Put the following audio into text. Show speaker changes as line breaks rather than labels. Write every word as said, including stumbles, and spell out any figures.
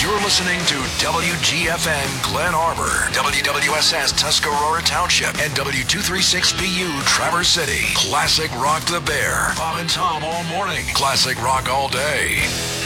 You're listening to W G F N Glen Arbor, W W S S Tuscarora Township, and W two thirty-six P U Traverse City. Classic Rock the Bear. Bob and Tom all morning. Classic Rock all day.